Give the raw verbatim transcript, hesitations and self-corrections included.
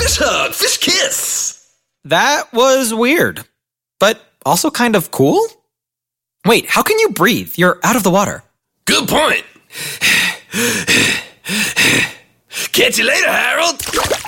Fish hug, fish kiss. That was weird, but also kind of cool. Wait, how can you breathe? You're out of the water. Good point. Catch you later, Harold.